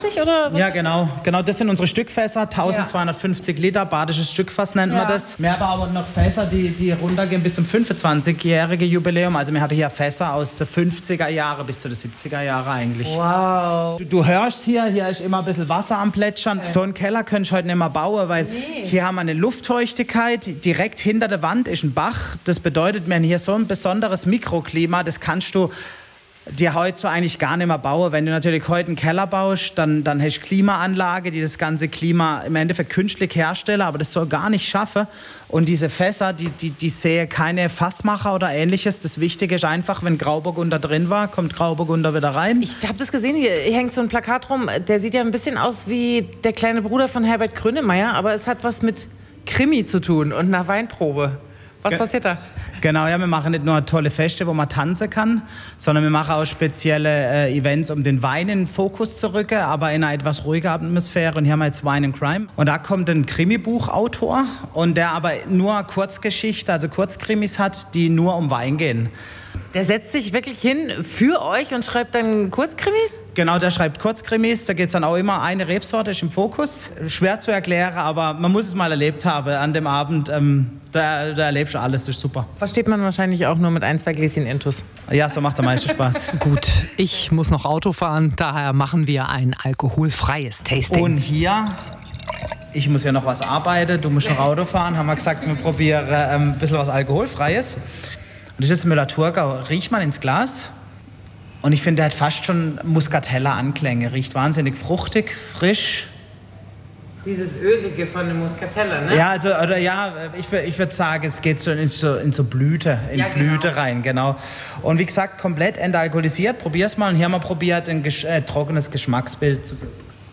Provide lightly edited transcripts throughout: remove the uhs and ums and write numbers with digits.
oder was? Ja, genau. Das sind unsere Stückfässer, 1250 Liter, badisches Stückfass nennt man das. Wir haben aber noch Fässer, die runtergehen bis zum 25-jährige Jubiläum. Also wir haben hier Fässer aus den 50er Jahren bis zu den 70er Jahren eigentlich. Wow. Du hörst hier ist immer ein bisschen Wasser am Plätschern. So einen Keller könnte ich heute nicht mehr bauen, weil hier haben wir eine Luftfeuchtigkeit. Direkt hinter der Wand ist ein Bach. Das bedeutet, wir haben hier so ein besonderes Mikroklima, das kannst du dir heute so eigentlich gar nicht mehr bauen. Wenn du natürlich heute einen Keller baust, dann hast du Klimaanlage, die das ganze Klima im Endeffekt künstlich herstellen, aber das soll gar nicht schaffen. Und diese Fässer, die sehen keine Fassmacher oder Ähnliches. Das Wichtige ist einfach, wenn Grauburgunder drin war, kommt Grauburgunder wieder rein. Ich habe das gesehen, hier hängt so ein Plakat rum. Der sieht ja ein bisschen aus wie der kleine Bruder von Herbert Grönemeyer, aber es hat was mit Krimi zu tun und einer Weinprobe. Was passiert da? Genau, ja, wir machen nicht nur tolle Feste, wo man tanzen kann, sondern wir machen auch spezielle Events, um den Wein in den Fokus zu rücken, aber in einer etwas ruhiger Atmosphäre. Und hier haben wir jetzt Wine and Crime. Und da kommt ein Krimibuchautor, und der aber nur Kurzgeschichte, also Kurzkrimis hat, die nur um Wein gehen. Der setzt sich wirklich hin für euch und schreibt dann Kurzkrimis? Genau, der schreibt Kurzkrimis. Da geht es dann auch immer, eine Rebsorte ist im Fokus. Schwer zu erklären, aber man muss es mal erlebt haben an dem Abend. Da erlebst du alles, das ist super. Versteht man wahrscheinlich auch nur mit 1, 2 Gläschen Intus. Ja, so macht es am meisten Spaß. Gut, ich muss noch Auto fahren, daher machen wir ein alkoholfreies Tasting. Und hier, ich muss ja noch was arbeiten, du musst noch Auto fahren, haben wir gesagt, wir probieren ein bisschen was Alkoholfreies. Und das ist jetzt Müller-Thurgau. Riecht man ins Glas. Und ich finde, der hat fast schon Muscatella-Anklänge. Riecht wahnsinnig fruchtig, frisch. Dieses Ölige von der Muscatella, ne? Ja, also, oder ja, ich würde sagen, es geht so in so Blüte, Blüte rein, genau. Und wie gesagt, komplett entalkoholisiert. Probier's mal. Und hier haben wir probiert, ein trockenes Geschmacksbild zu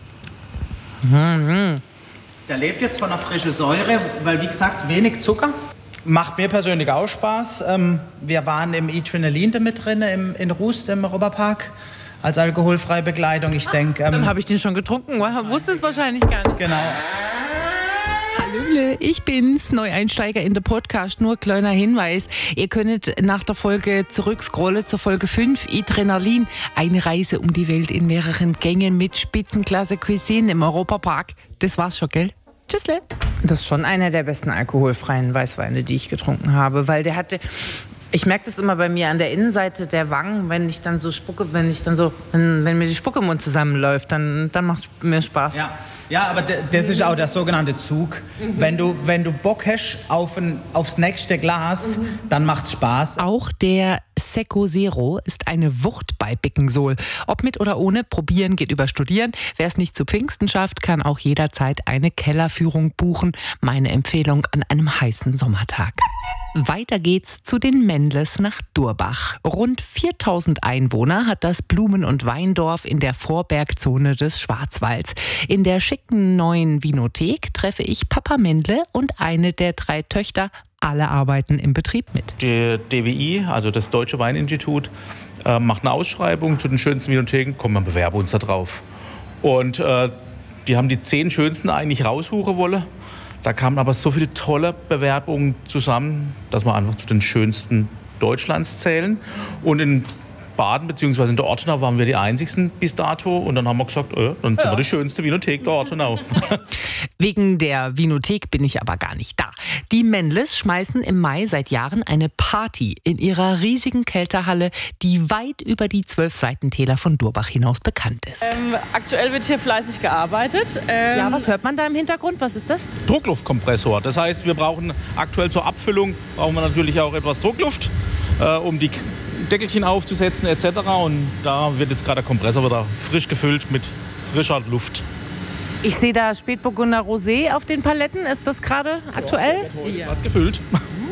bekommen. Der lebt jetzt von einer frischen Säure, weil, wie gesagt, wenig Zucker. Macht mir persönlich auch Spaß. Wir waren im E-Trinalin damit drin, in Rust im Europapark, als alkoholfreie Begleitung. Ich denke... dann habe ich den schon getrunken. Wusste es wahrscheinlich gar nicht. Genau. Hallöle, ich bin's, Neueinsteiger in der Podcast. Nur kleiner Hinweis, ihr könnt nach der Folge zurückscrollen zur Folge 5, E-Trinalin. Eine Reise um die Welt in mehreren Gängen mit Spitzenklasse Cuisine im Europapark. Das war's schon, gell? Tschüssle. Das ist schon einer der besten alkoholfreien Weißweine, die ich getrunken habe, weil der hatte... Ich merke das immer bei mir an der Innenseite der Wangen, wenn ich dann so spucke, wenn mir die Spucke im Mund zusammenläuft, dann macht es mir Spaß. Ja, aber das ist auch der sogenannte Zug. Wenn du Bock hast aufs nächste Glas, dann macht's Spaß. Auch der Secco Zero ist eine Wucht bei Bickensol. Ob mit oder ohne, probieren geht über studieren. Wer es nicht zu Pfingsten schafft, kann auch jederzeit eine Kellerführung buchen. Meine Empfehlung an einem heißen Sommertag. Weiter geht's zu den Mendles nach Durbach. Rund 4000 Einwohner hat das Blumen- und Weindorf in der Vorbergzone des Schwarzwalds. In der schicken neuen Vinothek treffe ich Papa Mendle und eine der 3 Töchter. Alle arbeiten im Betrieb mit. Die DWI, also das Deutsche Weininstitut, macht eine Ausschreibung zu den schönsten Vinotheken. Komm, wir bewerben uns da drauf. Und die haben die 10 schönsten eigentlich raussuchen wollen. Da kamen aber so viele tolle Bewerbungen zusammen, dass wir einfach zu den schönsten Deutschlands zählen. Und in Baden bzw. in der Ortenau waren wir die einzigsten bis dato. Und dann haben wir gesagt, dann sind wir die schönste Vinothek der Ortenau. Wegen der Vinothek bin ich aber gar nicht da. Die Mendles schmeißen im Mai seit Jahren eine Party in ihrer riesigen Kälterhalle, die weit über die 12 Seitentäler von Durbach hinaus bekannt ist. Aktuell wird hier fleißig gearbeitet. Ja, was hört man da im Hintergrund? Was ist das? Druckluftkompressor. Das heißt, wir brauchen aktuell zur Abfüllung natürlich auch etwas Druckluft, um die Deckelchen aufzusetzen etc. Und da wird jetzt gerade der Kompressor wieder frisch gefüllt mit frischer Luft. Ich sehe da Spätburgunder Rosé auf den Paletten. Ist das gerade aktuell? Ja, gerade gefüllt.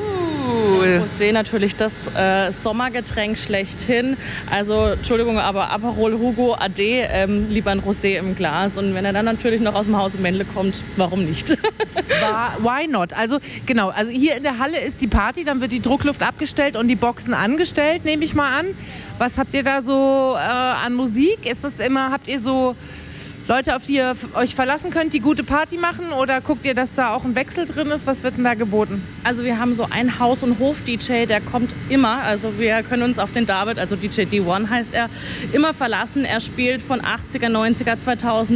Rosé natürlich das Sommergetränk schlechthin. Also, Entschuldigung, aber Aperol Hugo AD, lieber ein Rosé im Glas. Und wenn er dann natürlich noch aus dem Hause Mendle kommt, warum nicht? Why not? Also, genau, also hier in der Halle ist die Party, dann wird die Druckluft abgestellt und die Boxen angestellt, nehme ich mal an. Was habt ihr da so an Musik? Ist das immer, habt ihr so Leute, auf die ihr euch verlassen könnt, die gute Party machen? Oder guckt ihr, dass da auch ein Wechsel drin ist? Was wird denn da geboten? Also wir haben so einen Haus- und Hof-DJ, der kommt immer. Also wir können uns auf den David, also DJ D1 heißt er, immer verlassen. Er spielt von 80er, 90er, 2000